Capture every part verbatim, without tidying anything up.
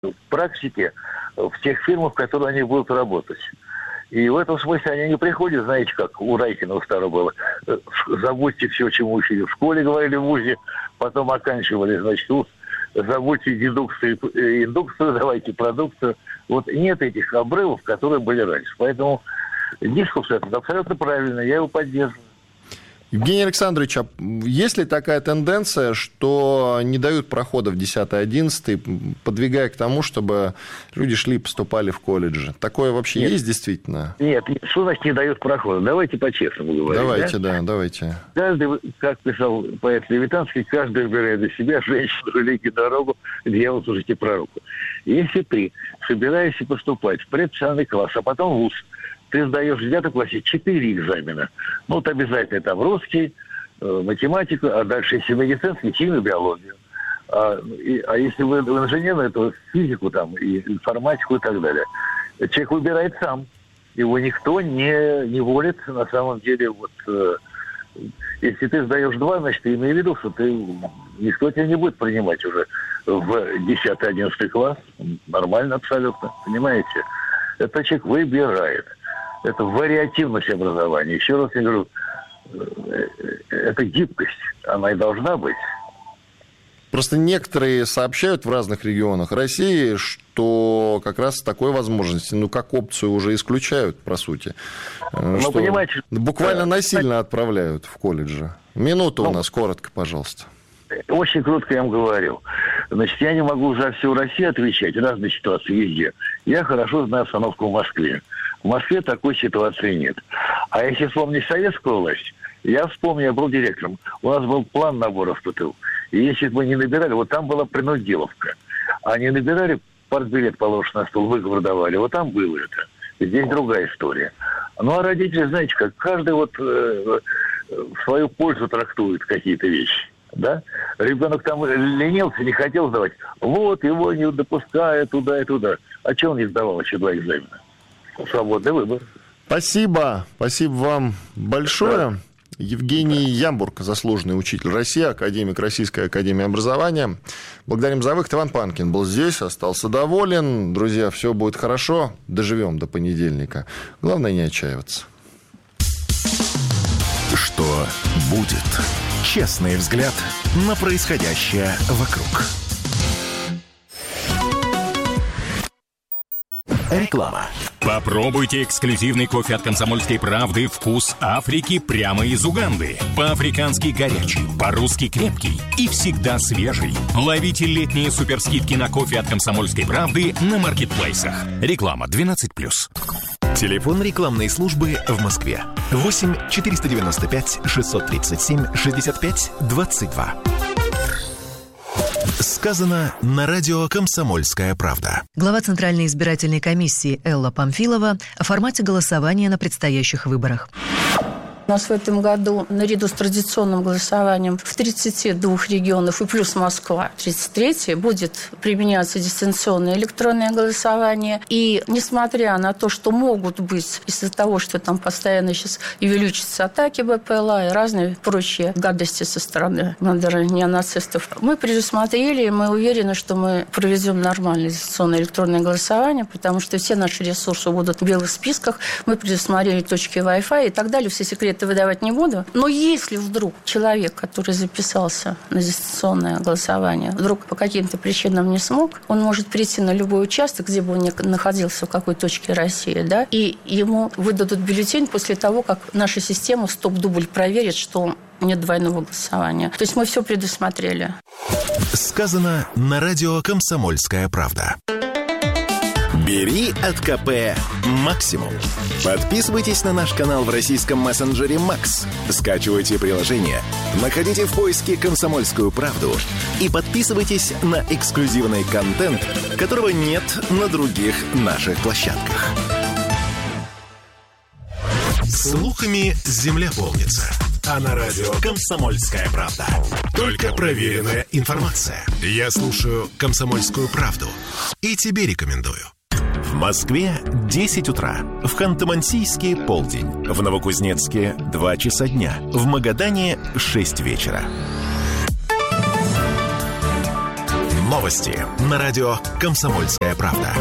в практике в тех фирмах, в которых они будут работать. И в этом смысле они не приходят, знаете, как у Райкина у старого было. Забудьте все, чему учили в школе, говорили в вузе, потом оканчивали, значит, вуз. Забудьте дедукцию и индукцию, давайте продукцию. Вот нет этих обрывов, которые были раньше. Поэтому дискурс этот абсолютно правильный, я его поддерживаю. Евгений Александрович, а есть ли такая тенденция, что не дают прохода в десятый-одиннадцатый, подвигая к тому, чтобы люди шли и поступали в колледжи? Такое вообще нет. Есть действительно? Нет, что значит не дают прохода? Давайте по-честному говорить. Давайте, да, да давайте. Каждый, как писал поэт Левитанский, каждый выбирает для себя женщину, религию, дорогу, дьявол служите пророку. Если ты собираешься поступать в предпрофессиональный класс, а потом в вуз, ты сдаешь в девятом классе четыре экзамена. Ну, вот обязательно там русский, э, математику, а дальше если медицинский, химию, биологию. А, и, а если вы в инженерной, то физику там, и информатику и так далее. Человек выбирает сам. Его никто не, не волит. На самом деле, вот, э, если ты сдаешь два, значит, ты имей в виду, что ты, никто тебя не будет принимать уже в десятый-одиннадцатый класс. Нормально абсолютно, понимаете? Это человек выбирает. Это вариативность образования. Еще раз я говорю, это гибкость. Она и должна быть. Просто некоторые сообщают в разных регионах России, что как раз такой возможности, ну, как опцию уже исключают, по сути. Ну, понимаете... Буквально насильно отправляют в колледжи. Минуту ну, у нас, коротко, пожалуйста. Очень коротко я вам говорил. Значит, я не могу за всю Россию отвечать. Разные ситуации везде. Я хорошо знаю обстановку в Москве. В Москве такой ситуации нет. А если вспомнить советскую власть, я вспомню, я был директором. У нас был план набора в ПТУ. И если бы мы не набирали, вот там была принудиловка. А не набирали, партбилет положишь на стол, выговор давали. Вот там было это. Здесь другая история. Ну, а родители, знаете, как каждый вот э, в свою пользу трактует какие-то вещи. Да? Ребенок там ленился, не хотел сдавать. Вот, его не допускают туда и туда. А что он не сдавал еще два экзамена? Свободный выбор. Спасибо. Спасибо вам большое. Да. Евгений Ямбург, заслуженный учитель России, академик Российской академии образования. Благодарим за выход. Иван Панкин был здесь, остался доволен. Друзья, все будет хорошо. Доживем до понедельника. Главное, не отчаиваться. Что будет? Честный взгляд на происходящее вокруг. Реклама. Попробуйте эксклюзивный кофе от «Комсомольской правды» «Вкус Африки» прямо из Уганды. По-африкански горячий, по-русски крепкий и всегда свежий. Ловите летние суперскидки на кофе от «Комсомольской правды» на маркетплейсах. Реклама двенадцать плюс. Телефон рекламной службы в Москве. восемь четыреста девяносто пять шестьсот тридцать семь шестьдесят пять двадцать два. Сказано на радио «Комсомольская правда». Глава Центральной избирательной комиссии Элла Памфилова о формате голосования на предстоящих выборах. У нас в этом году, наряду с традиционным голосованием в тридцати двух регионах и плюс Москва, тридцать третье, будет применяться дистанционное электронное голосование. И несмотря на то, что могут быть из-за того, что там постоянно сейчас увеличатся атаки БПЛА и разные прочие гадости со стороны неонацистов, мы предусмотрели, и мы уверены, что мы проведем нормальное дистанционное электронное голосование, потому что все наши ресурсы будут в белых списках, мы предусмотрели точки Wi-Fi и так далее, все секреты выдавать не буду. Но если вдруг человек, который записался на дистанционное голосование, вдруг по каким-то причинам не смог, он может прийти на любой участок, где бы он ни находился, в какой точке России, да, и ему выдадут бюллетень после того, как наша система стоп-дубль проверит, что нет двойного голосования. То есть мы все предусмотрели. Сказано на радио «Комсомольская правда». Бери от КП максимум. Подписывайтесь на наш канал в российском мессенджере Макс. Скачивайте приложение, находите в поиске «Комсомольскую правду» и подписывайтесь на эксклюзивный контент, которого нет на других наших площадках. Слухами земля полнится. А на радио «Комсомольская правда» только проверенная информация. Я слушаю «Комсомольскую правду» и тебе рекомендую. В Москве десять утра, в Ханты-Мансийске полдень, в Новокузнецке два часа дня, в Магадане шесть вечера. Новости на радио «Комсомольская правда».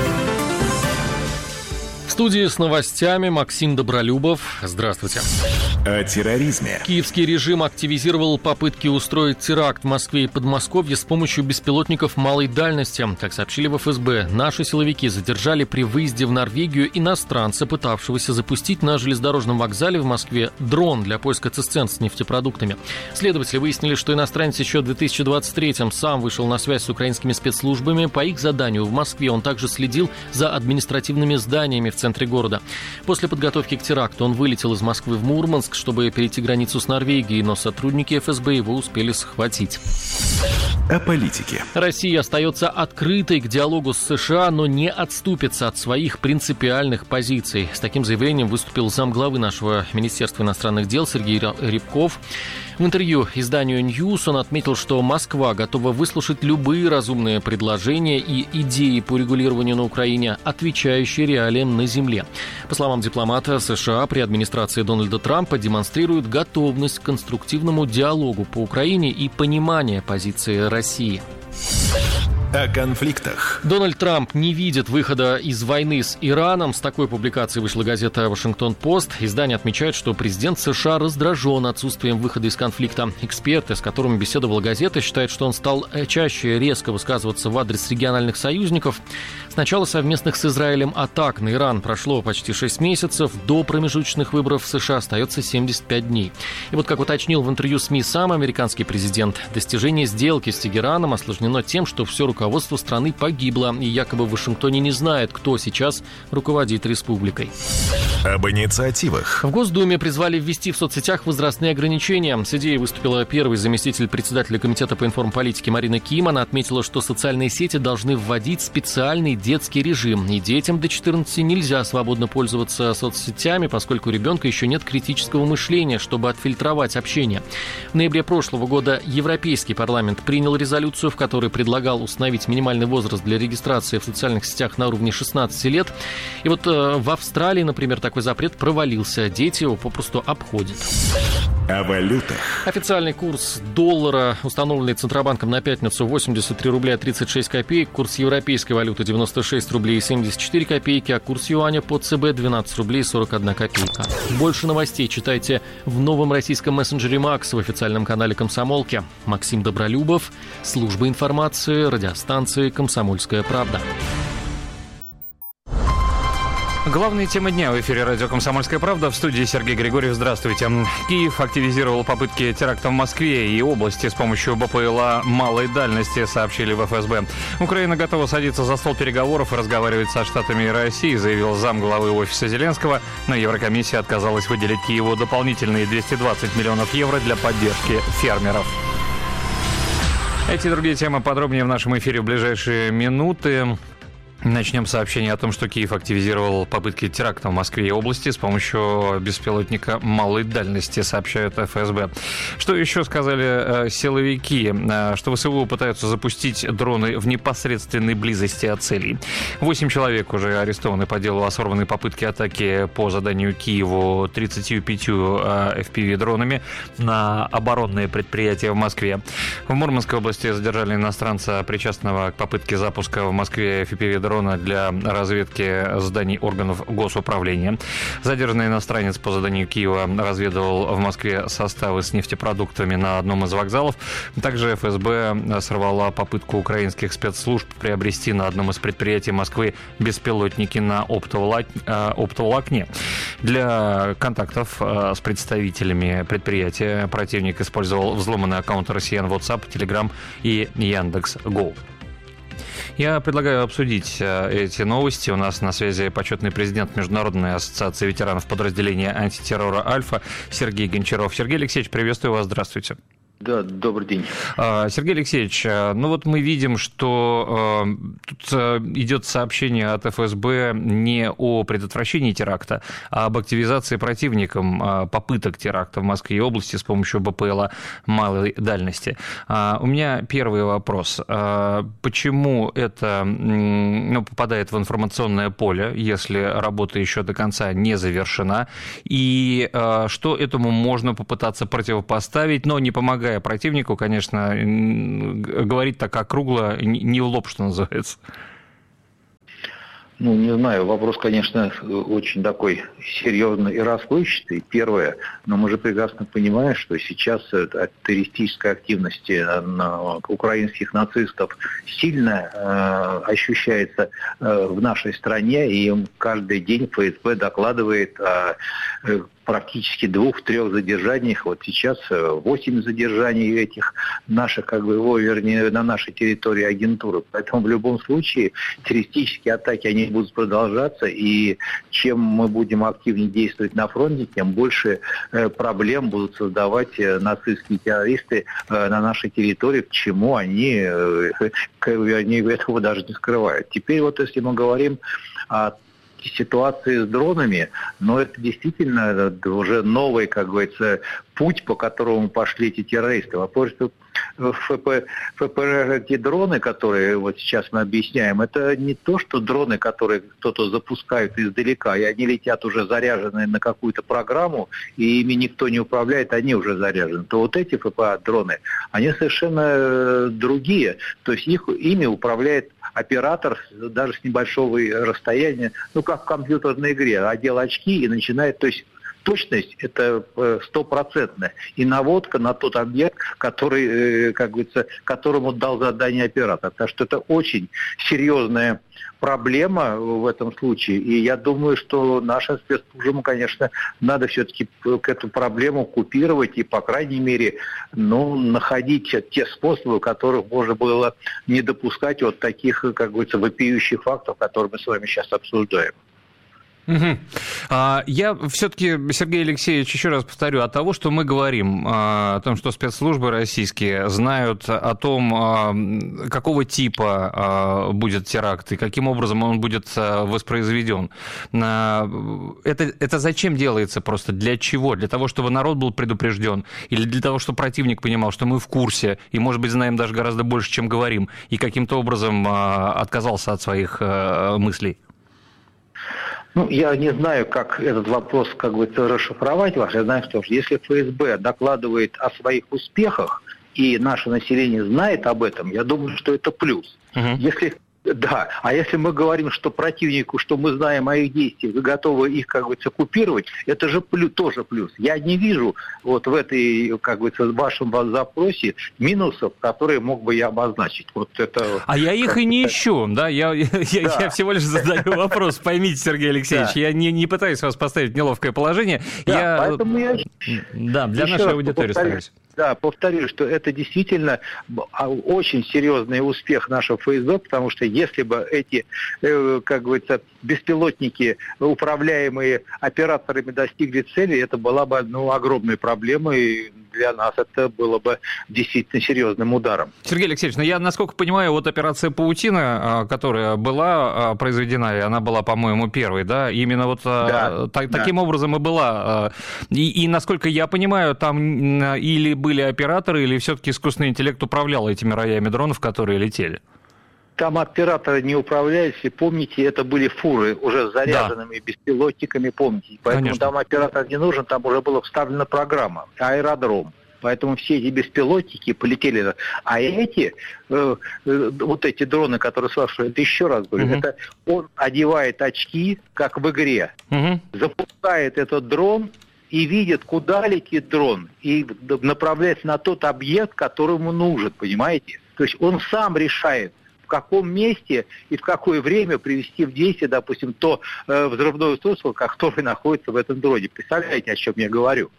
В студии с новостями Максим Добролюбов. Здравствуйте. О терроризме. Киевский режим активизировал попытки устроить теракт в Москве и Подмосковье с помощью беспилотников малой дальности. Как сообщили в эф эс бэ, наши силовики задержали при выезде в Норвегию иностранца, пытавшегося запустить на железнодорожном вокзале в Москве дрон для поиска цистерн с нефтепродуктами. Следователи выяснили, что иностранец еще в две тысячи двадцать третьем сам вышел на связь с украинскими спецслужбами. По их заданию в Москве он также следил за административными зданиями в центре города. После подготовки к теракту он вылетел из Москвы в Мурманск, чтобы перейти границу с Норвегией, но сотрудники эф эс бэ его успели схватить. О политике. Россия остается открытой к диалогу с США, но не отступится от своих принципиальных позиций. С таким заявлением выступил замглавы нашего Министерства иностранных дел Сергей Рябков. В интервью изданию «Ньюс» он отметил, что Москва готова выслушать любые разумные предложения и идеи по регулированию на Украине, отвечающие реалиям на земле. По словам дипломата, США при администрации Дональда Трампа демонстрируют готовность к конструктивному диалогу по Украине и понимание позиции России. О конфликтах. Дональд Трамп не видит выхода из войны с Ираном. С такой публикацией вышла газета «Вашингтон-Пост». Издание отмечает, что президент США раздражен отсутствием выхода из конфликта. Эксперты, с которыми беседовала газета, считают, что он стал чаще резко высказываться в адрес региональных союзников. С начала совместных с Израилем атак на Иран прошло почти шесть месяцев. До промежуточных выборов в США остается семьдесят пять дней. И вот, как уточнил в интервью СМИ сам американский президент, достижение сделки с Тегераном осложнено тем, что все руководство страны погибло, и якобы в Вашингтоне не знает, кто сейчас руководит республикой. Об инициативах. В Госдуме призвали ввести в соцсетях возрастные ограничения. С идеей выступила первый заместитель председателя Комитета по информполитике Марина Ким. Она отметила, что социальные сети должны вводить специальный детский режим. И детям до четырнадцати нельзя свободно пользоваться соцсетями, поскольку у ребенка еще нет критического мышления, чтобы отфильтровать общение. В ноябре прошлого года Европейский парламент принял резолюцию, в которой предлагал установить минимальный возраст для регистрации в социальных сетях на уровне шестнадцати лет. И вот э, в Австралии, например, такой запрет провалился. Дети его попросту обходят. О валютах. Официальный курс доллара, установленный Центробанком на пятницу, восемьдесят три рубля тридцать шесть копеек. Курс европейской валюты девяносто шесть рублей семьдесят четыре копейки. А курс юаня по ЦБ двенадцать рублей сорок одна копейка. Больше новостей читайте в новом российском мессенджере Макс в официальном канале «Комсомолки». Максим Добролюбов, служба информации, радиостанции «Комсомольская правда». Главные темы дня в эфире радио «Комсомольская правда». В студии Сергей Григорьев. Здравствуйте. Киев активизировал попытки теракта в Москве и области с помощью БПЛА малой дальности, сообщили в эф эс бэ. Украина готова садиться за стол переговоров и разговаривать со Штатами и Россией, заявил замглавы офиса Зеленского. Но Еврокомиссия отказалась выделить Киеву дополнительные двести двадцать миллионов евро для поддержки фермеров. Эти и другие темы подробнее в нашем эфире в ближайшие минуты. Начнем с сообщения о том, что Киев активизировал попытки теракта в Москве и области с помощью беспилотника малой дальности, сообщают эф эс бэ. Что еще сказали э, силовики? Э, что ВСУ пытаются запустить дроны в непосредственной близости от целей. Восемь человек уже арестованы по делу о сорванной попытке атаки по заданию Киеву тридцатью пятью э, эф пи ви-дронами на оборонные предприятия в Москве. В Мурманской области задержали иностранца, причастного к попытке запуска в Москве эф пи ви-дронов для разведки зданий органов госуправления. Задержанный иностранец по заданию Киева разведывал в Москве составы с нефтепродуктами на одном из вокзалов. Также эф эс бэ сорвала попытку украинских спецслужб приобрести на одном из предприятий Москвы беспилотники на оптоволокне. Для контактов с представителями предприятия противник использовал взломанные аккаунты россиян в WhatsApp, Telegram и Яндекс.Го. Я предлагаю обсудить эти новости. У нас на связи почетный президент Международной ассоциации ветеранов подразделения антитеррора «Альфа» Сергей Гончаров. Сергей Алексеевич, приветствую вас. Здравствуйте. Да, добрый день. Сергей Алексеевич, ну вот мы видим, что э, тут идет сообщение от эф эс бэ не о предотвращении теракта, а об активизации противником попыток теракта в Москве и области с помощью БПЛА малой дальности. У меня первый вопрос. Почему это ну, попадает в информационное поле, если работа еще до конца не завершена, и что этому можно попытаться противопоставить, но не помогает помогая противнику, конечно, говорить так округло не в лоб, что называется. Ну, не знаю, вопрос, конечно, очень такой серьезный и расплывчатый. Первое, но мы же прекрасно понимаем, что сейчас террористическая активность украинских нацистов сильно э, ощущается э, в нашей стране, и каждый день эф эс бэ докладывает о э, практически двух-трех задержаниях. Вот сейчас восемь задержаний этих наших, как бы, его, вернее, на нашей территории агентуры. Поэтому в любом случае террористические атаки, они будут продолжаться, и чем мы будем активнее действовать на фронте, тем больше э, проблем будут создавать э, нацистские террористы э, на нашей территории, к чему они, э, они этого даже не скрывают. Теперь вот если мы говорим о ситуации с дронами, но это действительно уже новый, как говорится, путь, по которому пошли эти террористы. Вопрос, что ФП, ФПР, эти дроны, которые вот сейчас мы объясняем, это не то, что дроны, которые кто-то запускает издалека, и они летят уже заряженные на какую-то программу, и ими никто не управляет, они уже заряжены. То вот эти ФПА-дроны, они совершенно другие. То есть их, ими управляет оператор даже с небольшого расстояния, ну как в компьютерной игре, одел очки и начинает, то есть точность это стопроцентная. И наводка на тот объект, который, как говорится, которому дал задание оператор. Так что это очень серьезная проблема в этом случае. И я думаю, что нашим спецслужбам, конечно, надо все-таки эту проблему купировать и, по крайней мере, ну, находить те способы, которых можно было не допускать вот таких, как говорится, вопиющих фактов, которые мы с вами сейчас обсуждаем. Угу. А, я все-таки, Сергей Алексеевич, еще раз повторю, от того, что мы говорим, а, о том, что спецслужбы российские знают о том, а, какого типа а, будет теракт и каким образом он будет а, воспроизведен. А, это, это зачем делается просто? Для чего? Для того, чтобы народ был предупрежден? Или для того, чтобы противник понимал, что мы в курсе и, может быть, знаем даже гораздо больше, чем говорим, и каким-то образом а, отказался от своих а, мыслей? Ну, я не знаю, как этот вопрос, как бы, расшифровать ваш. Я знаю, что если эф эс бэ докладывает о своих успехах, и наше население знает об этом, я думаю, что это плюс. Uh-huh. Если... Да, а если мы говорим, что противнику, что мы знаем о их действиях, вы готовы их, как говорится, купировать, это же плюс, тоже плюс. Я не вижу вот в этой, как говорится, в вашем запросе минусов, которые мог бы я обозначить. Вот это, а я их и не ищу, да, я, я, да. я всего лишь задаю вопрос, поймите, Сергей Алексеевич, да. я не, не пытаюсь вас поставить в неловкое положение. Да, я... поэтому я... Да, для Еще нашей аудитории стараюсь. Да, повторю, что это действительно очень серьезный успех нашего эф эс бэ, потому что если бы эти, как говорится, беспилотники, управляемые операторами, достигли цели, это была бы, ну, огромной проблемой, и для нас это было бы действительно серьезным ударом. Сергей Алексеевич, ну я, насколько понимаю, вот операция «Паутина», которая была произведена, и она была, по-моему, первой, да, именно вот да, та- да. таким образом и была. И, и, насколько я понимаю, там или были операторы, или все-таки искусственный интеллект управлял этими роями дронов, которые летели? Там операторы не управлялись, и помните, это были фуры уже с заряженными да. беспилотниками, помните. Поэтому Конечно. Там оператор не нужен, там уже была вставлена программа, аэродром. Поэтому все эти беспилотники полетели. А эти, э, э, вот эти дроны, которые спрашивают, это еще раз говорю, угу. это он одевает очки, как в игре, угу. запускает этот дрон и видит, куда летит дрон, и направляется на тот объект, который ему нужен, понимаете? То есть он сам решает, в каком месте и в какое время привести в действие, допустим, то э, взрывное устройство, которое находится в этом дроне. Представляете, о чем я говорю?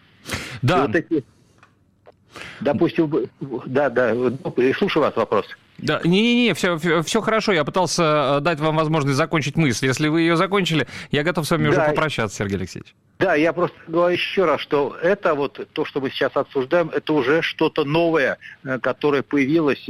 Да. Вот эти... Допустим, да, да, слушаю вас вопрос. Да, не-не-не, все, все хорошо, я пытался дать вам возможность закончить мысль. Если вы ее закончили, я готов с вами да. уже попрощаться, Сергей Алексеевич. Да, я просто говорю еще раз, что это вот то, что мы сейчас обсуждаем, это уже что-то новое, которое появилось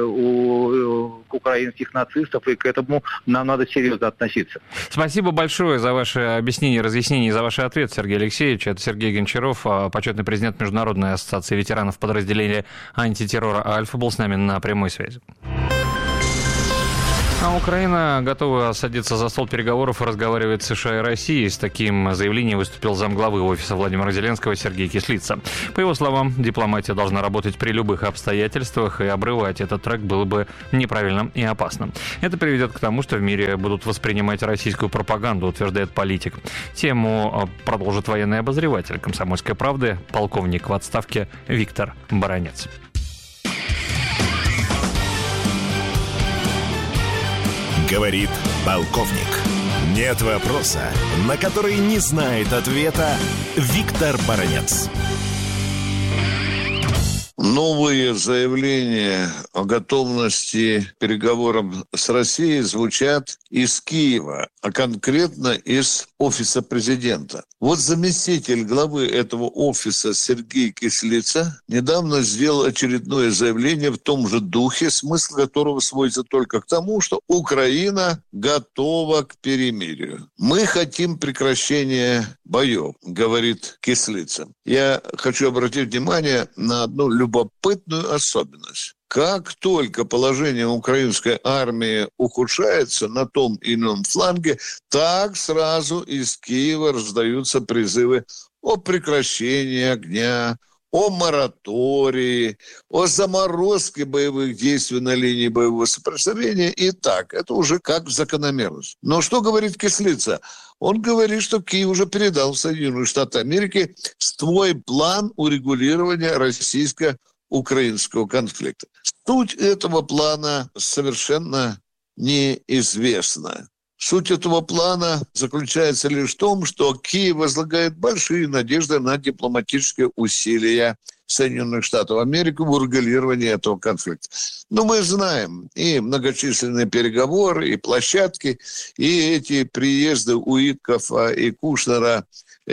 у украинских нацистов, и к этому нам надо серьезно относиться. Спасибо большое за ваше объяснение, разъяснение, за ваши ответы, Сергей Алексеевич. Это Сергей Гончаров, почетный президент Международной ассоциации ветеранов подразделения антитеррора «Альфа», был с нами на прямой связи. А Украина готова садиться за стол переговоров и разговаривать с США и Россией. С таким заявлением выступил замглавы офиса Владимира Зеленского Сергей Кислица. По его словам, дипломатия должна работать при любых обстоятельствах, и обрывать этот трек было бы неправильным и опасным. Это приведет к тому, что в мире будут воспринимать российскую пропаганду, утверждает политик. Тему продолжит военный обозреватель «Комсомольской правды», полковник в отставке Виктор Баранец. Говорит полковник. Нет вопроса, на который не знает ответа Виктор Баранец. Новые заявления о готовности к переговорам с Россией звучат из Киева, а конкретно из офиса президента. Вот заместитель главы этого офиса Сергей Кислица недавно сделал очередное заявление в том же духе, смысл которого сводится только к тому, что Украина готова к перемирию. Мы хотим прекращения боев, говорит Кислица. Я хочу обратить внимание на одну любопытную особенность. Как только положение украинской армии ухудшается на том или ином фланге, так сразу из Киева раздаются призывы о прекращении огня, о моратории, о заморозке боевых действий на линии боевого соприкосновения. И так, это уже как закономерность. Но что говорит Кислица? Он говорит, что Киев уже передал в Соединенные Штаты Америки свой план урегулирования российско-украинского конфликта. Суть этого плана совершенно неизвестна. Суть этого плана заключается лишь в том, что Киев возлагает большие надежды на дипломатические усилия Соединенных Штатов Америки в урегулировании этого конфликта. Но мы знаем и многочисленные переговоры, и площадки, и эти приезды Уиткофа и Кушнера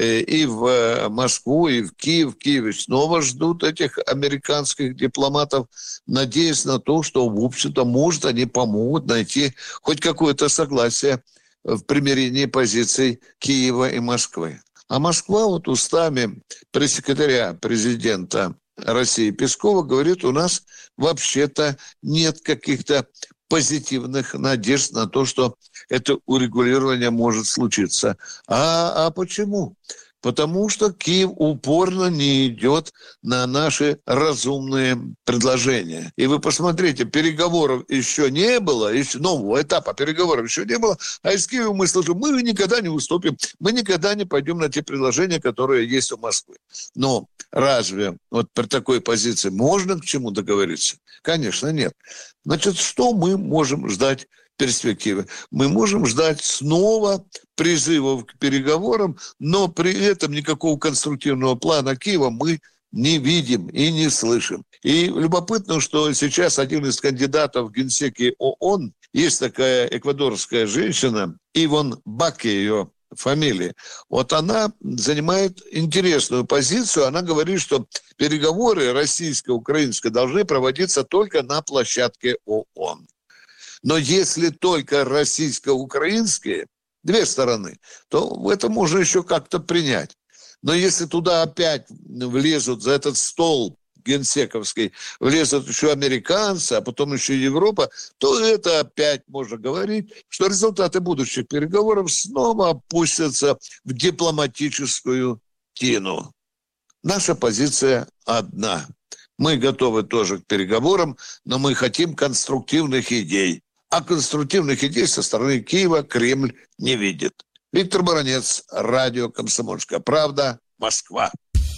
и в Москву, и в Киев. В Киеве снова ждут этих американских дипломатов, надеясь на то, что, в общем-то, может, они помогут найти хоть какое-то согласие в примирении позиций Киева и Москвы. А Москва вот устами пресс-секретаря президента России Пескова говорит, у нас вообще-то нет каких-то позитивных надежд на то, что это урегулирование может случиться. А, а почему? Потому что Киев упорно не идет на наши разумные предложения. И вы посмотрите, переговоров еще не было, еще нового этапа переговоров еще не было, а из Киева мы слышим, мы никогда не уступим, мы никогда не пойдем на те предложения, которые есть у Москвы. Но разве вот при такой позиции можно к чему договориться? Конечно, нет. Значит, что мы можем ждать в перспективе? Мы можем ждать снова призывов к переговорам, но при этом никакого конструктивного плана Киева мы не видим и не слышим. И любопытно, что сейчас один из кандидатов в генсеки ООН, есть такая эквадорская женщина, Ивон Баке ее фамилия, вот она занимает интересную позицию. Она говорит, что переговоры российско-украинские должны проводиться только на площадке ООН. Но если только российско-украинские, две стороны, то это можно еще как-то принять. Но если туда опять влезут за этот стол генсековский, влезут еще американцы, а потом еще Европа, то это опять можно говорить, что результаты будущих переговоров снова опустятся в дипломатическую тину. Наша позиция одна. Мы готовы тоже к переговорам, но мы хотим конструктивных идей. А конструктивных идей со стороны Киева Кремль не видит. Виктор Баранец, радио «Комсомольская правда», Москва.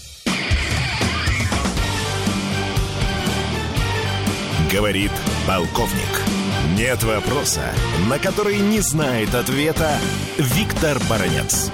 Говорит полковник. Нет вопроса, на который не знает ответа Виктор Баранец.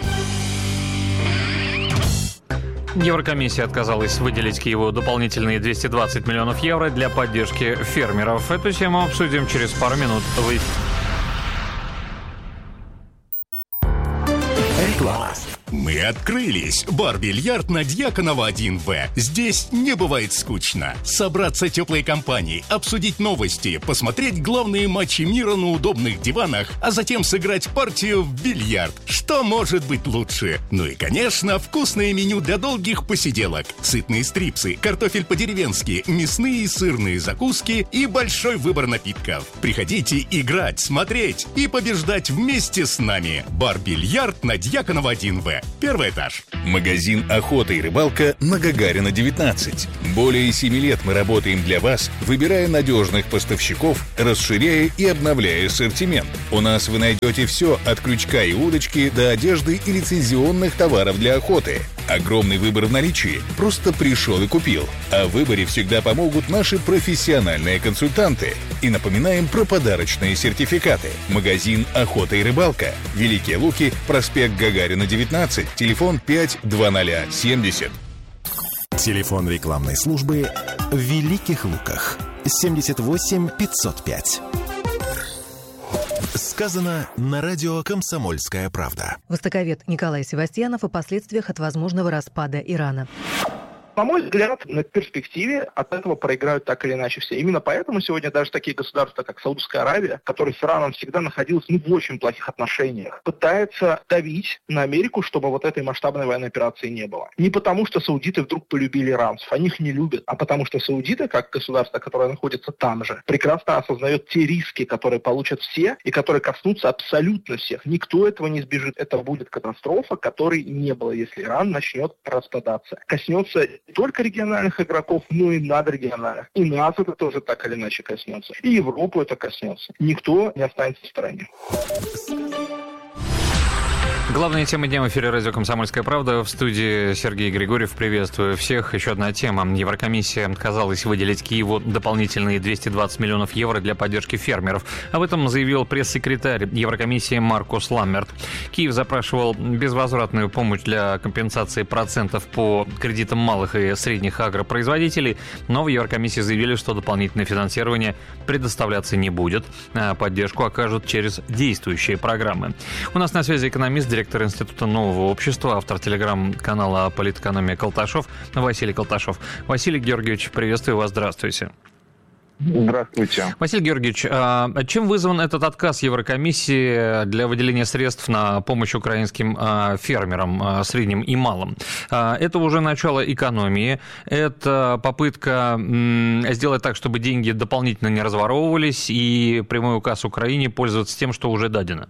Еврокомиссия отказалась выделить Киеву дополнительные двести двадцать миллионов евро для поддержки фермеров. Эту тему обсудим через пару минут в эфире. Реклама. Мы открылись. Бар-бильярд на Дьяконова один вэ. Здесь не бывает скучно. Собраться теплой компанией, обсудить новости, посмотреть главные матчи мира на удобных диванах, а затем сыграть партию в бильярд. Что может быть лучше? Ну и, конечно, вкусное меню для долгих посиделок. Сытные стрипсы, картофель по-деревенски, мясные и сырные закуски и большой выбор напитков. Приходите играть, смотреть и побеждать вместе с нами. Бар-бильярд на Дьяконова один вэ. Первый этаж. Магазин «Охота и рыбалка» на Гагарина, девятнадцать. Более семи лет мы работаем для вас, выбирая надежных поставщиков, расширяя и обновляя ассортимент. У нас вы найдете все от крючка и удочки до одежды и лицензионных товаров для охоты. Огромный выбор в наличии. Просто пришел и купил. А в выборе всегда помогут наши профессиональные консультанты. И напоминаем про подарочные сертификаты. Магазин «Охота и рыбалка». Великие Луки, проспект Гагарина, девятнадцать, телефон пять двадцать семьдесят. Телефон рекламной службы в Великих Луках. семьдесят восемь пятьсот пять. Сказано на радио «Комсомольская правда». Востоковед Николай Севастьянов о последствиях от возможного распада Ирана. На мой взгляд, на перспективе от этого проиграют так или иначе все. Именно поэтому сегодня даже такие государства, как Саудовская Аравия, которая с Ираном всегда находилась ну, в очень плохих отношениях, пытается давить на Америку, чтобы вот этой масштабной военной операции не было. Не потому, что саудиты вдруг полюбили иранцев, они их не любят, а потому что саудиты, как государство, которое находится там же, прекрасно осознает те риски, которые получат все и которые коснутся абсолютно всех. Никто этого не избежит. Это будет катастрофа, которой не было, если Иран начнет распадаться. Коснется не только региональных игроков, но и надрегиональных. И нас это тоже так или иначе коснется. И Европу это коснется. Никто не останется в стороне. Главная тема дня в эфире радио «Комсомольская правда». В студии Сергей Григорьев. Приветствую всех. Еще одна тема. Еврокомиссия отказалась выделить Киеву дополнительные двести двадцать миллионов евро для поддержки фермеров. Об этом заявил пресс-секретарь Еврокомиссии Маркус Ламмерт. Киев запрашивал безвозвратную помощь для компенсации процентов по кредитам малых и средних агропроизводителей, но в Еврокомиссии заявили, что дополнительное финансирование предоставляться не будет. А поддержку окажут через действующие программы. У нас на связи экономист, директор Института нового общества, автор телеграм-канала «Политэкономия» Колташов Василий Колташов. Василий Георгиевич, приветствую вас, здравствуйте. Здравствуйте. Василий Георгиевич, а чем вызван этот отказ Еврокомиссии для выделения средств на помощь украинским фермерам, средним и малым? Это уже начало экономии, это попытка сделать так, чтобы деньги дополнительно не разворовывались, и прямой указ Украине пользоваться тем, что уже дадено.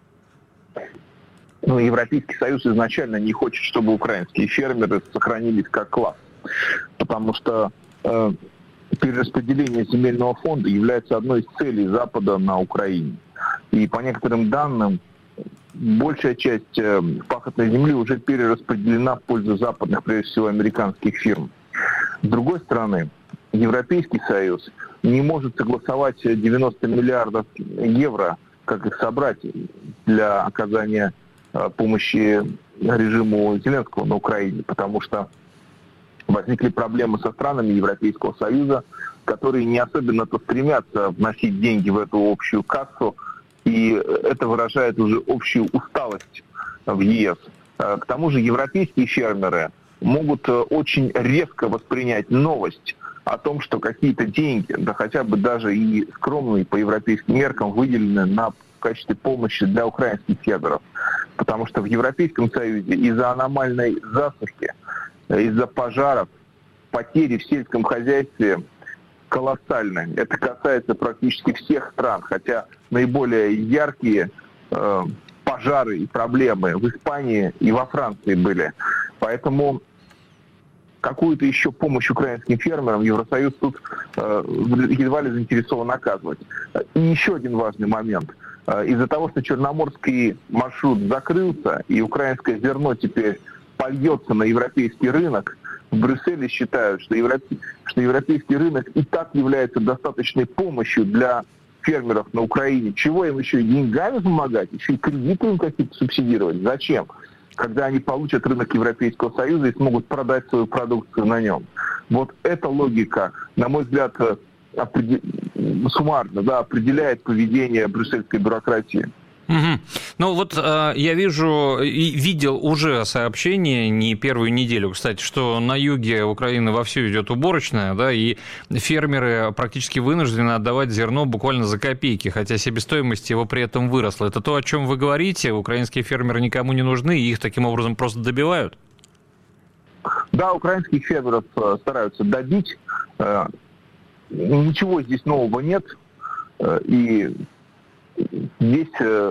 Ну, Европейский Союз изначально не хочет, чтобы украинские фермеры сохранились как класс, потому что э, перераспределение земельного фонда является одной из целей Запада на Украине. И по некоторым данным, большая часть э, пахотной земли уже перераспределена в пользу западных, прежде всего, американских фирм. С другой стороны, Европейский Союз не может согласовать девяносто миллиардов евро, как их собрать для оказания помощи режиму Зеленского на Украине, потому что возникли проблемы со странами Европейского Союза, которые не особенно-то стремятся вносить деньги в эту общую кассу, и это выражает уже общую усталость в ЕС. К тому же европейские фермеры могут очень резко воспринять новость о том, что какие-то деньги, да хотя бы даже и скромные по европейским меркам, выделены на в качестве помощи для украинских фермеров. Потому что в Европейском Союзе из-за аномальной засухи, из-за пожаров, потери в сельском хозяйстве колоссальны. Это касается практически всех стран, хотя наиболее яркие э, пожары и проблемы в Испании и во Франции были. Поэтому какую-то еще помощь украинским фермерам Евросоюз тут э, едва ли заинтересован оказывать. И еще один важный момент. Из-за того, что черноморский маршрут закрылся и украинское зерно теперь польется на европейский рынок, в Брюсселе считают, что, европе... что европейский рынок и так является достаточной помощью для фермеров на Украине. Чего им еще и деньгами помогать, еще и кредиты им какие-то субсидировать? Зачем? Когда они получат рынок Европейского Союза и смогут продать свою продукцию на нем. Вот эта логика, на мой взгляд, определ... суммарно да, определяет поведение брюссельской бюрократии. Угу. Ну вот э, я вижу и видел уже сообщение не первую неделю, кстати, что на юге Украины вовсю идет уборочная, да, и фермеры практически вынуждены отдавать зерно буквально за копейки, хотя себестоимость его при этом выросла. Это то, о чем вы говорите? Украинские фермеры никому не нужны, и их таким образом просто добивают? Да, украинских фермеров стараются добить. Ничего здесь нового нет. И здесь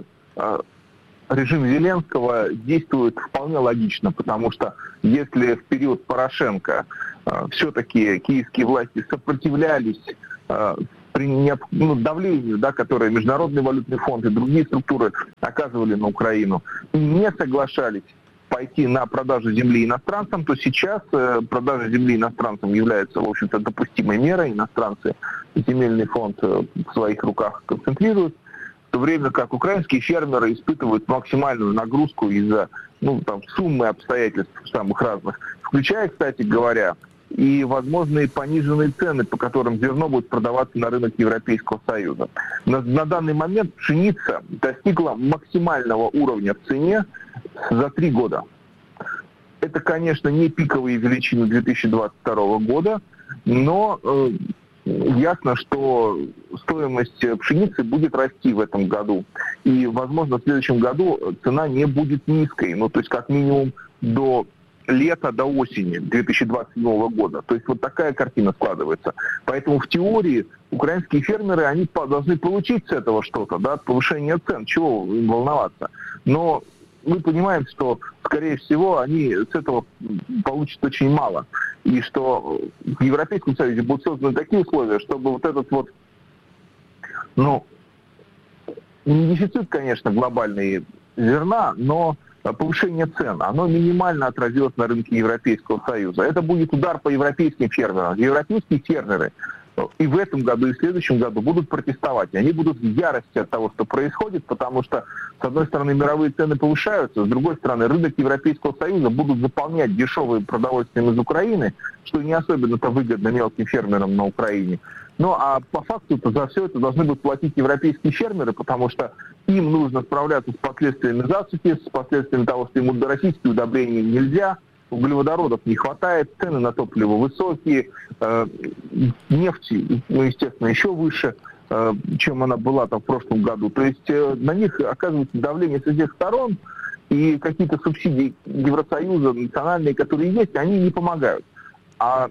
режим Зеленского действует вполне логично, потому что если в период Порошенко все-таки киевские власти сопротивлялись при ну, давлению, да, которое Международный валютный фонд и другие структуры оказывали на Украину, и не соглашались пойти на продажу земли иностранцам, то сейчас э, продажа земли иностранцам является, в общем-то, допустимой мерой. Иностранцы земельный фонд э, в своих руках концентрируют, в то время как украинские фермеры испытывают максимальную нагрузку из-за ну, там, суммы обстоятельств самых разных, включая, кстати говоря, и возможные пониженные цены, по которым зерно будет продаваться на рынок Европейского Союза. На, на данный момент пшеница достигла максимального уровня в цене за три года. Это, конечно, не пиковые величины две тысячи двадцать второго года, но э, ясно, что стоимость пшеницы будет расти в этом году. И, возможно, в следующем году цена не будет низкой, ну, то есть как минимум до лета, до осени две тысячи двадцать седьмого года. То есть вот такая картина складывается. Поэтому в теории украинские фермеры, они должны получить с этого что-то, да, от повышения цен. Чего им волноваться? Но мы понимаем, что, скорее всего, они с этого получат очень мало. И что в Европейском Союзе будут созданы такие условия, чтобы вот этот вот, ну, не дефицит, конечно, глобальный зерна, но повышение цен, оно минимально отразилось на рынке Европейского Союза. Это будет удар по европейским фермерам. Европейские фермеры и в этом году, и в следующем году будут протестовать. Они будут в ярости от того, что происходит, потому что, с одной стороны, мировые цены повышаются, с другой стороны, рынок Европейского Союза будут заполнять дешевые продовольствием из Украины, что не особенно-то выгодно мелким фермерам на Украине. Ну, а по факту-то за все это должны будут платить европейские фермеры, потому что им нужно справляться с последствиями засухи, с последствиями того, что им российские удобрения нельзя, углеводородов не хватает, цены на топливо высокие, э, нефти, ну, естественно, еще выше, э, чем она была там в прошлом году. То есть э, на них оказывается давление со всех сторон, и какие-то субсидии Евросоюза, национальные, которые есть, они не помогают. А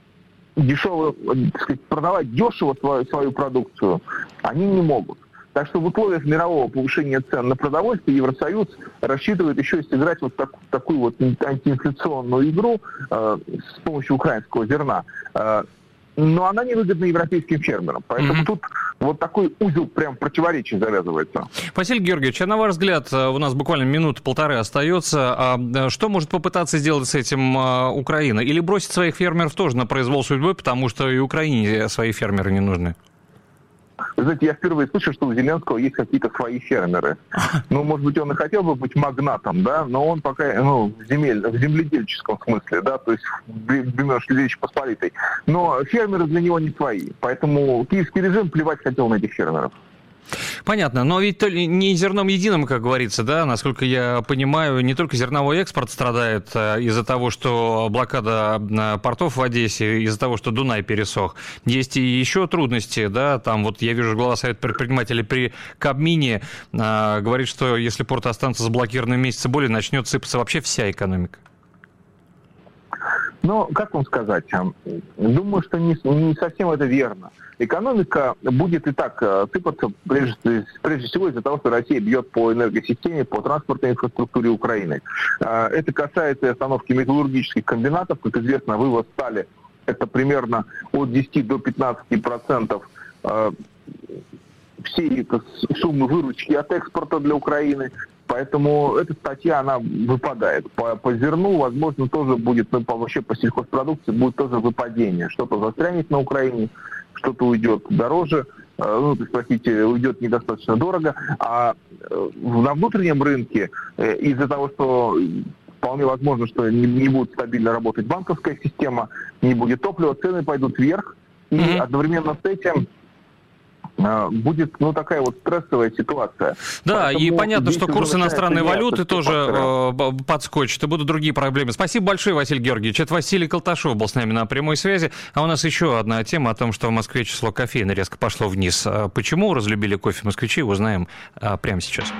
дешево, так сказать, продавать дешево свою, свою продукцию они не могут. Так что в условиях мирового повышения цен на продовольствие Евросоюз рассчитывает еще и сыграть вот так, такую вот антиинфляционную игру э, с помощью украинского зерна. Э, но она невыгодна европейским фермерам. Поэтому mm-hmm. тут вот такой узел прям противоречий завязывается. Василий Георгиевич, а на ваш взгляд, у нас буквально минута-полторы остается, а что может попытаться сделать с этим Украина? Или бросить своих фермеров тоже на произвол судьбы, потому что и Украине свои фермеры не нужны? Вы знаете, я впервые слышу, что у Зеленского есть какие-то свои фермеры. Ну, может быть, он и хотел бы быть магнатом, да, но он пока, ну, в, земель, в земледельческом смысле, да, то есть в времен Речи Посполитой. Но фермеры для него не свои, поэтому киевский режим плевать хотел на этих фермеров. Понятно, но ведь не зерном единым, как говорится, да, насколько я понимаю, не только зерновой экспорт страдает из-за того, что блокада портов в Одессе, из-за того, что Дунай пересох. Есть и еще трудности, да, там вот я вижу глава Совета предпринимателей при Кабмине а, говорит, что если порты останутся заблокированы месяца более, начнет сыпаться вообще вся экономика. Ну, как вам сказать, думаю, что не, не совсем это верно. Экономика будет и так сыпаться, прежде, прежде всего из-за того, что Россия бьет по энергосистеме, по транспортной инфраструктуре Украины. Это касается и остановки металлургических комбинатов. Как известно, вывоз стали – это примерно от десяти до пятнадцати процентов всей суммы выручки от экспорта для Украины. Поэтому эта статья, она выпадает. По, по зерну, возможно, тоже будет, ну, по, вообще по сельхозпродукции будет тоже выпадение. Что-то застрянет на Украине, что-то уйдет дороже, э, ну, простите, уйдет недостаточно дорого. А э, на внутреннем рынке э, из-за того, что вполне возможно, что не, не будет стабильно работать банковская система, не будет топлива, цены пойдут вверх. И mm-hmm. одновременно с этим будет, ну, такая вот стрессовая ситуация. Да, Поэтому и понятно, что курс иностранной валюты тоже факторов. э, подскочит, и будут другие проблемы. Спасибо большое, Василий Георгиевич. Это Василий Колташов был с нами на прямой связи. А у нас еще одна тема о том, что в Москве число кофеина резко пошло вниз. Почему разлюбили кофе москвичи, узнаем прямо сейчас.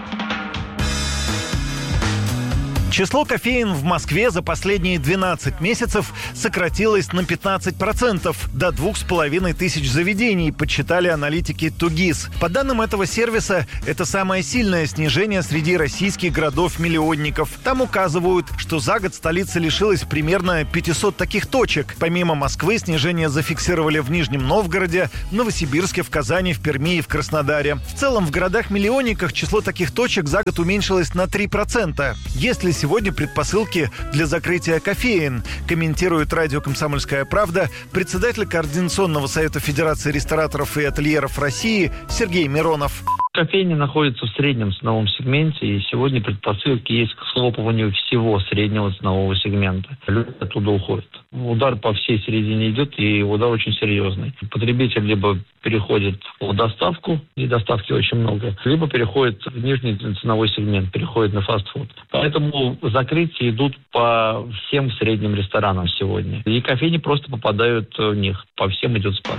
Число кофеин в Москве за последние двенадцать месяцев сократилось на пятнадцать процентов до двух с половиной тысяч заведений, подсчитали аналитики Тугис. По данным этого сервиса, это самое сильное снижение среди российских городов-миллионников. Там указывают, что за год столица лишилась примерно пятисот таких точек. Помимо Москвы снижение зафиксировали в Нижнем Новгороде, в Новосибирске, в Казани, в Перми и в Краснодаре. В целом в городах-миллионниках число таких точек за год уменьшилось на три процента. Если сегодня предпосылки для закрытия кофеин, комментирует радио «Комсомольская правда» председатель Координационного совета Федерации рестораторов и ательеров России Сергей Миронов. Кофейни находятся в среднем ценовом сегменте, и сегодня предпосылки есть к схлопыванию всего среднего ценового сегмента. Люди оттуда уходят. Удар по всей середине идет, и удар очень серьезный. Потребитель либо переходит в доставку, и доставки очень много, либо переходит в нижний ценовой сегмент, переходит на фастфуд. Поэтому закрытия идут по всем средним ресторанам сегодня. И кофейни просто попадают в них. По всем идет спад.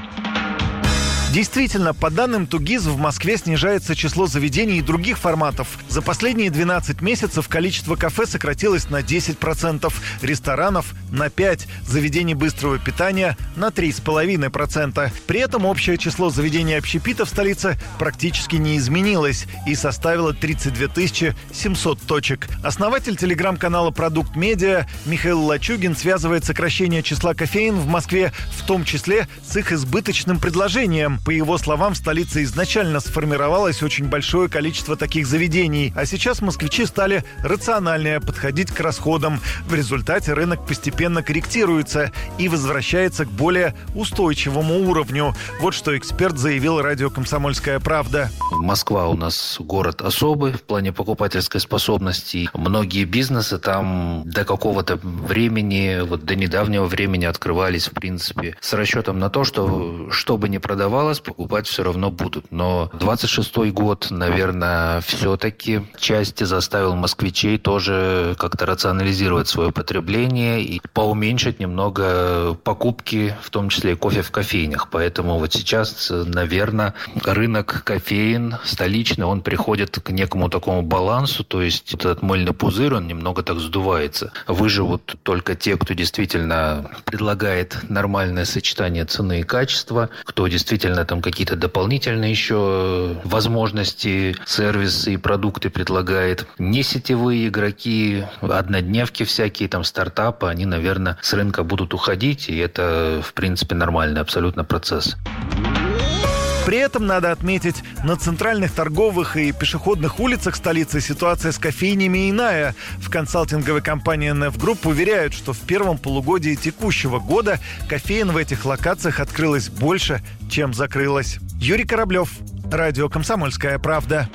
Действительно, по данным Тугис, в Москве снижается число заведений и других форматов. За последние двенадцать месяцев количество кафе сократилось на десять процентов, ресторанов – на пять процентов, заведений быстрого питания – на три целых пять десятых процента. При этом общее число заведений общепита в столице практически не изменилось и составило тридцать две тысячи семьсот точек. Основатель телеграм-канала «Продукт Медиа» Михаил Лачугин связывает сокращение числа кофеин в Москве в том числе с их избыточным предложением. По его словам, в столице изначально сформировалось очень большое количество таких заведений, а сейчас москвичи стали рациональнее подходить к расходам. В результате рынок постепенно корректируется и возвращается к более устойчивому уровню. Вот что эксперт заявил радио «Комсомольская правда». Москва у нас город особый в плане покупательской способности. Многие бизнесы там до какого-то времени, вот до недавнего времени открывались, в принципе, с расчетом на то, что что бы ни продавалось, покупать все равно будут. Но двадцать шестой год, наверное, все-таки части заставил москвичей тоже как-то рационализировать свое потребление и поуменьшить немного покупки, в том числе и кофе в кофейнях. Поэтому вот сейчас, наверное, рынок кофеин столичный, он приходит к некому такому балансу, то есть этот мыльный пузырь, он немного так сдувается. Выживут только те, кто действительно предлагает нормальное сочетание цены и качества, кто действительно там какие-то дополнительные еще возможности, сервисы и продукты предлагает. Не сетевые игроки, однодневки всякие, там стартапы, они, наверное, с рынка будут уходить, и это, в принципе, нормальный абсолютно процесс. При этом надо отметить, на центральных торговых и пешеходных улицах столицы ситуация с кофейнями иная. В консалтинговой компании эн эф Group уверяют, что в первом полугодии текущего года кофеин в этих локациях открылось больше, чем закрылось. Юрий Кораблев, радио «Комсомольская правда».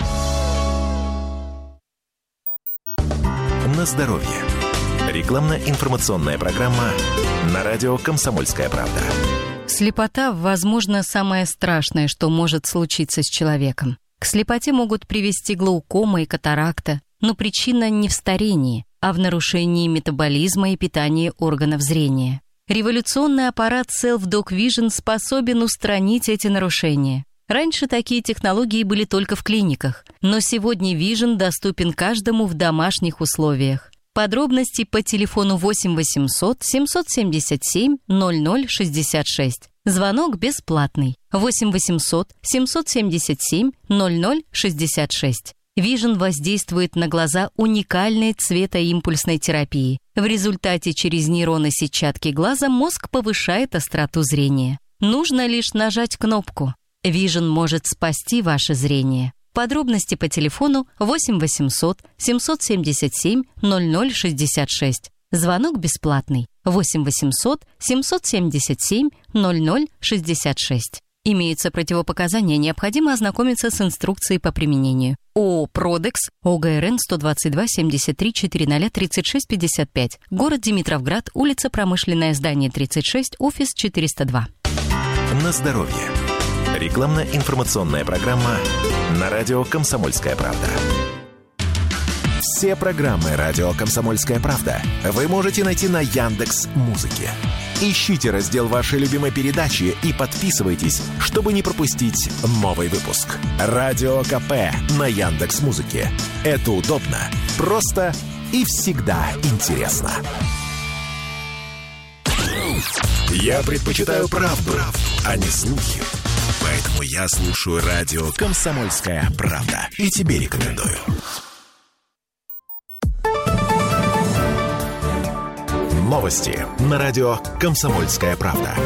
На здоровье. Рекламно-информационная программа на радио «Комсомольская правда». Слепота, возможно, самое страшное, что может случиться с человеком. К слепоте могут привести глаукома и катаракта, но причина не в старении, а в нарушении метаболизма и питания органов зрения. Революционный аппарат Self-Dog Vision способен устранить эти нарушения. Раньше такие технологии были только в клиниках, но сегодня Vision доступен каждому в домашних условиях. Подробности по телефону восемь восемьсот семьсот семьдесят семь ноль ноль шестьдесят шесть. Звонок бесплатный. восемь восемьсот семьсот семьдесят семь ноль ноль шестьдесят шесть. Vision воздействует на глаза уникальной цветоимпульсной терапии. В результате через нейроны сетчатки глаза мозг повышает остроту зрения. Нужно лишь нажать кнопку. Vision может спасти ваше зрение. Подробности по телефону восемь восемьсот семьсот семьдесят семь ноль ноль шестьдесят шесть. Звонок бесплатный. восемь восемьсот семьсот семьдесят семь ноль ноль шестьдесят шесть. Имеются противопоказания, необходимо ознакомиться с инструкцией по применению. ООО «Продекс», ОГРН сто двадцать два семьдесят три четыреста тридцать шесть пятьдесят пять. Город Димитровград, улица Промышленная, здание тридцать шесть, офис четыреста два. На здоровье. Рекламно-информационная программа на радио «Комсомольская правда». Все программы радио «Комсомольская правда» вы можете найти на Яндекс.Музыке. Ищите раздел вашей любимой передачи и подписывайтесь, чтобы не пропустить новый выпуск. Радио КП на Яндекс.Музыке. Это удобно, просто и всегда интересно. Я предпочитаю правду, правду, а не слухи. Поэтому я слушаю радио «Комсомольская правда». И тебе рекомендую. Новости на радио «Комсомольская правда».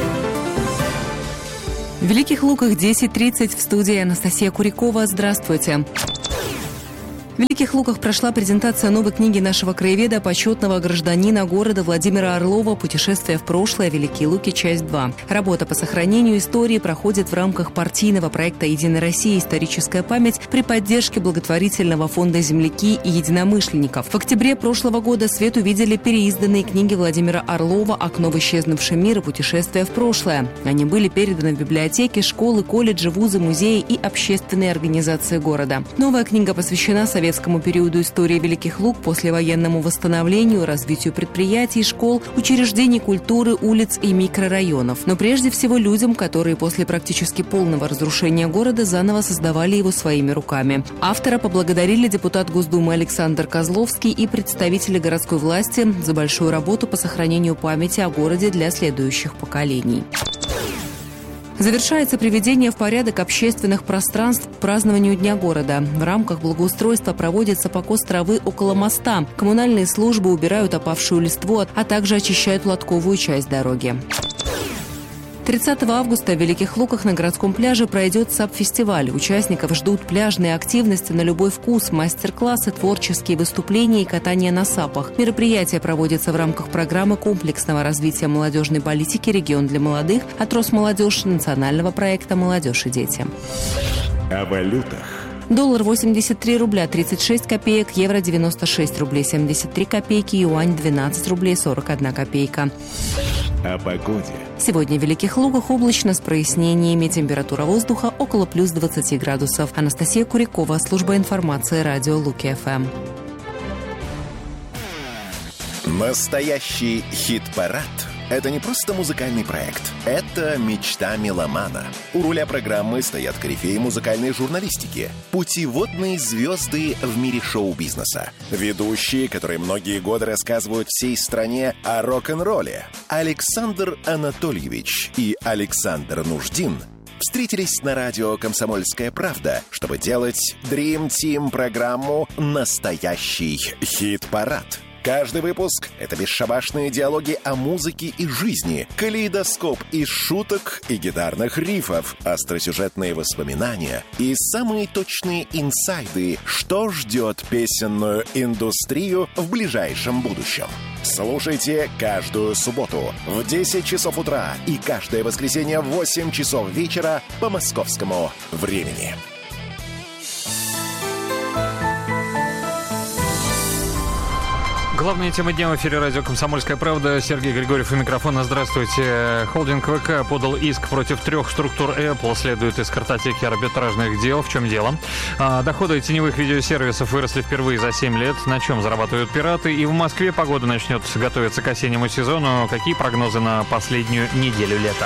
В Великих Луках десять тридцать, в студии Анастасия Курякова. Здравствуйте. В Великих Луках прошла презентация новой книги нашего краеведа, почетного гражданина города Владимира Орлова «Путешествие в прошлое. Великие Луки. Часть два». Работа по сохранению истории проходит в рамках партийного проекта «Единая Россия. Историческая память» при поддержке благотворительного фонда «Земляки» и единомышленников. В октябре прошлого года свет увидели переизданные книги Владимира Орлова «Окно в исчезнувший мир» и «Путешествие в прошлое». Они были переданы в библиотеки, школы, колледжи, вузы, музеи и общественные организации города. Новая книга посвящена советскому советскому периоду истории Великих Лук, послевоенному восстановлению, развитию предприятий, школ, учреждений культуры, улиц и микрорайонов. Но прежде всего людям, которые после практически полного разрушения города заново создавали его своими руками. Автора поблагодарили депутат Госдумы Александр Козловский и представители городской власти за большую работу по сохранению памяти о городе для следующих поколений. Завершается приведение в порядок общественных пространств к празднованию Дня города. В рамках благоустройства проводится покос травы около моста. Коммунальные службы убирают опавшую листву, а также очищают лотковую часть дороги. тридцатого августа в Великих Луках на городском пляже пройдет САП-фестиваль. Участников ждут пляжные активности на любой вкус, мастер-классы, творческие выступления и катание на САПах. Мероприятие проводится в рамках программы комплексного развития молодежной политики «Регион для молодых» от Росмолодежь, национального проекта «Молодежь и дети». О валютах. Доллар восемьдесят три рубля тридцать шесть копеек, евро девяносто шесть рублей семьдесят три копейки, юань двенадцать рублей сорок одна копейка. О погоде. Сегодня в Великих Луках облачно с прояснениями. Температура воздуха около плюс двадцати градусов. Анастасия Курякова, служба информации, радио Луки-ФМ. Настоящий хит-парад – это не просто музыкальный проект. Это мечта меломана. У руля программы стоят корифеи музыкальной журналистики, путеводные звезды в мире шоу-бизнеса, ведущие, которые многие годы рассказывают всей стране о рок-н-ролле. Александр Анатольевич и Александр Нуждин встретились на радио «Комсомольская правда», чтобы делать Dream Team программу «Настоящий хит-парад». Каждый выпуск — это бесшабашные диалоги о музыке и жизни, калейдоскоп из шуток и гитарных рифов, остросюжетные воспоминания и самые точные инсайды, что ждет песенную индустрию в ближайшем будущем. Слушайте каждую субботу в десять часов утра и каждое воскресенье в восемь часов вечера по московскому времени. Главная тема дня в эфире радио «Комсомольская правда». Сергей Григорьев у микрофона. Здравствуйте. Холдинг ВК подал иск против трех структур Apple. Следует из картотеки арбитражных дел. В чем дело? А, доходы теневых видеосервисов выросли впервые за семь лет. На чем зарабатывают пираты? И в Москве погода начнет готовиться к осеннему сезону. Какие прогнозы на последнюю неделю лета?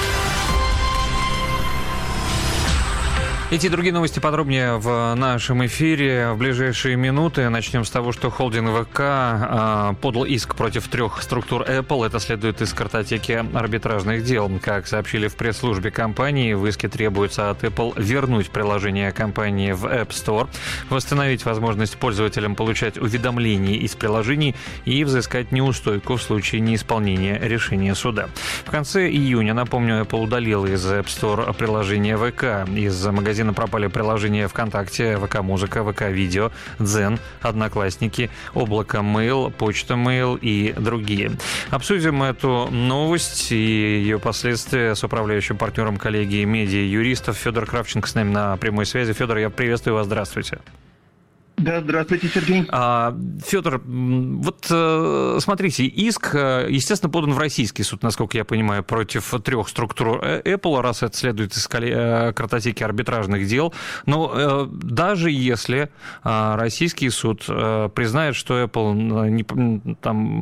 Эти и другие новости подробнее в нашем эфире в ближайшие минуты. Начнем с того, что холдинг ВК э, подал иск против трех структур Apple. Это следует из картотеки арбитражных дел. Как сообщили в пресс-службе компании, в иске требуется от Apple вернуть приложение компании в App Store, восстановить возможность пользователям получать уведомления из приложений и взыскать неустойку в случае неисполнения решения суда. В конце июня, напомню, Apple удалила из App Store приложение ВК. Из магазина пропали приложения ВКонтакте, ВК-музыка, ВК-видео, Дзен, Одноклассники, Облако Mail, Почта Mail и другие. Обсудим эту новость и ее последствия с управляющим партнером коллегии медиа-юристов Федор Кравченко с нами на прямой связи. Федор, я приветствую вас, здравствуйте. Да, здравствуйте, Сергей. А, Федор, вот смотрите, иск, естественно, подан в российский суд, насколько я понимаю, против трех структур Apple, раз это следует из картотеки арбитражных дел. Но даже если российский суд признает, что Apple не, там,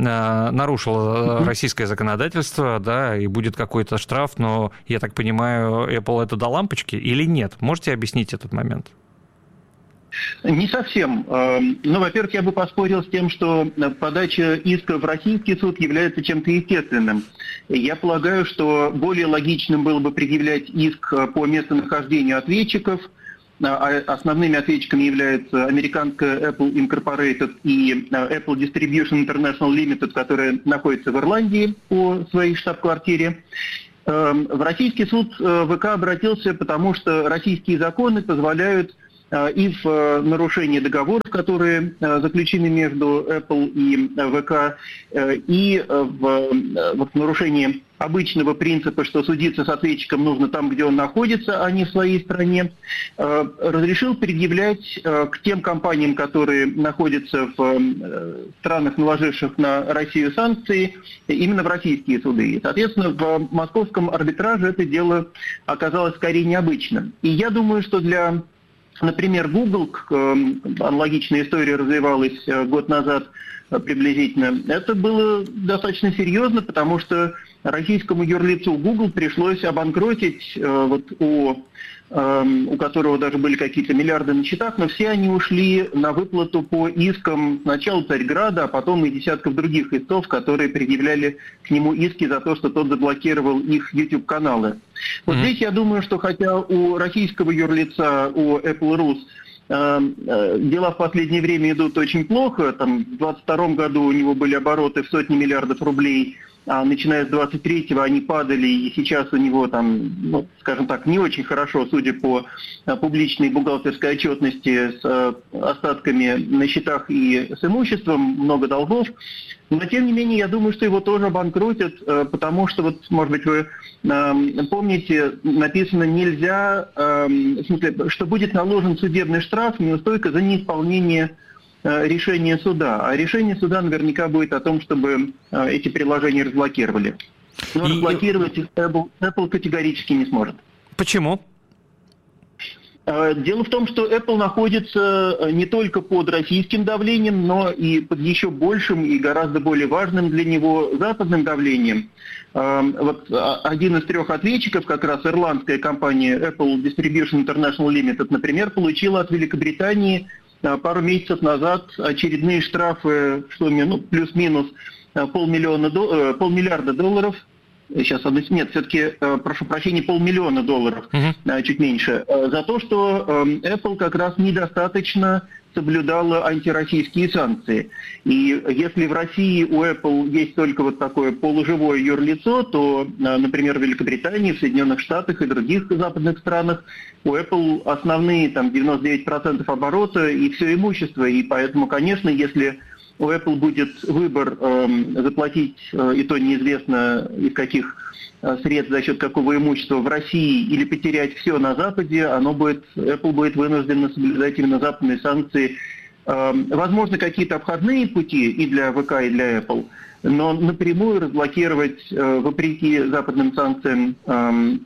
нарушил российское законодательство, да, и будет какой-то штраф, но, я так понимаю, Apple это до лампочки или нет? Можете объяснить этот момент? Не совсем. Ну, во-первых, я бы поспорил с тем, что подача иска в российский суд является чем-то естественным. Я полагаю, что более логичным было бы предъявлять иск по местонахождению ответчиков. Основными ответчиками являются американская Apple Incorporated и Apple Distribution International Limited, которая находится в Ирландии по своей штаб-квартире. В российский суд ВК обратился, потому что российские законы позволяют и в нарушении договоров, которые заключены между Apple и ВК, и в, в нарушении обычного принципа, что судиться с ответчиком нужно там, где он находится, а не в своей стране, разрешил предъявлять к тем компаниям, которые находятся в странах, наложивших на Россию санкции, именно в российские суды. И, соответственно, в московском арбитраже это дело оказалось скорее необычным. И я думаю, что для... Например, Google, аналогичная история развивалась год назад приблизительно, это было достаточно серьезно, потому что российскому юрлицу Google пришлось обанкротить, вот у, у которого даже были какие-то миллиарды на счетах, но все они ушли на выплату по искам сначала Царьграда, а потом и десятков других истцов, которые предъявляли к нему иски за то, что тот заблокировал их YouTube-каналы. Вот mm-hmm. здесь я думаю, что хотя у российского юрлица, у Apple Rus, дела в последнее время идут очень плохо. Там, в двадцать втором году у него были обороты в сотни миллиардов рублей, а начиная с двадцать третьего они падали, и сейчас у него там, ну, скажем так, не очень хорошо, судя по публичной бухгалтерской отчетности, с остатками на счетах и с имуществом, много долгов. Но, тем не менее, я думаю, что его тоже обанкротят, потому что, вот, может быть, вы помните, написано нельзя, в смысле, что будет наложен судебный штраф, неустойка за неисполнение решения суда. А решение суда наверняка будет о том, чтобы эти приложения разблокировали. Но и... разблокировать их Apple, Apple категорически не сможет. Почему? Дело в том, что Apple находится не только под российским давлением, но и под еще большим и гораздо более важным для него западным давлением. Вот один из трех ответчиков, как раз ирландская компания Apple Distribution International Limited, например, получила от Великобритании пару месяцев назад очередные штрафы в сумме, ну, плюс-минус полмиллиона, полмиллиарда долларов. Сейчас, нет, все-таки, прошу прощения, полмиллиона долларов, uh-huh. чуть меньше, за то, что Apple как раз недостаточно соблюдала антироссийские санкции. И если в России у Apple есть только вот такое полуживое юрлицо, то, например, в Великобритании, в Соединенных Штатах и других западных странах у Apple основные там девяносто девять процентов оборота и все имущество. И поэтому, конечно, если у Apple будет выбор э, заплатить, э, и то неизвестно из каких э, средств, за счет какого имущества в России, или потерять все на Западе, оно будет, Apple будет вынуждена соблюдать именно западные санкции. Э, возможно, какие-то обходные пути и для ВК, и для Apple, но напрямую разблокировать, э, вопреки западным санкциям, э,